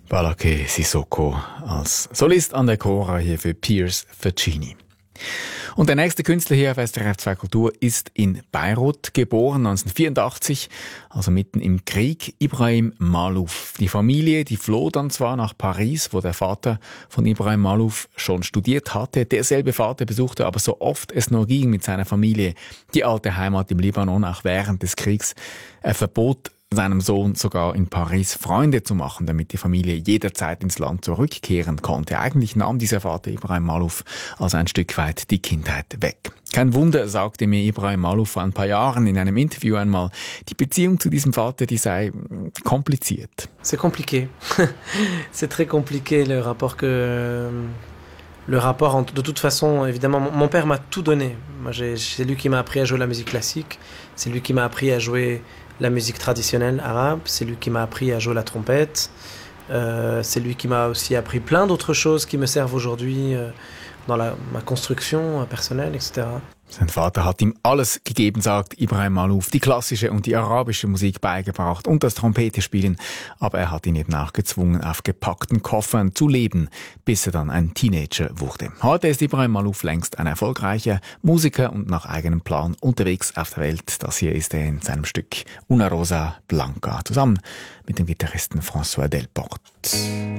Balake Sissoko als Solist an der Chora hier für Piers Faccini. Und der nächste Künstler hier auf SRF 2 Kultur ist in Beirut geboren, 1984, also mitten im Krieg, Ibrahim Malouf. Die Familie, die floh dann zwar nach Paris, wo der Vater von Ibrahim Malouf schon studiert hatte. Derselbe Vater besuchte aber so oft es nur ging mit seiner Familie die alte Heimat im Libanon, auch während des Kriegs. Er verbot seinem Sohn sogar in Paris Freunde zu machen, damit die Familie jederzeit ins Land zurückkehren konnte. Eigentlich nahm dieser Vater Ibrahim Malouf also ein Stück weit die Kindheit weg. Kein Wunder, sagte mir Ibrahim Malouf vor ein paar Jahren in einem Interview einmal, die Beziehung zu diesem Vater, die sei kompliziert. C'est compliqué. C'est très compliqué le rapport de toute façon, évidemment, mon père m'a tout donné. Moi, c'est lui qui m'a appris à jouer la musique classique, c'est lui qui m'a appris à jouer la musique traditionnelle arabe, c'est lui qui m'a appris à jouer la trompette, c'est lui qui m'a aussi appris plein d'autres choses qui me servent aujourd'hui dans ma construction personnelle, etc. Sein Vater hat ihm alles gegeben, sagt Ibrahim Malouf, die klassische und die arabische Musik beigebracht und das Trompete spielen, aber er hat ihn eben auch gezwungen, auf gepackten Koffern zu leben, bis er dann ein Teenager wurde. Heute ist Ibrahim Malouf längst ein erfolgreicher Musiker und nach eigenem Plan unterwegs auf der Welt. Das hier ist er in seinem Stück Una Rosa Blanca, zusammen mit dem Gitarristen François Delporte.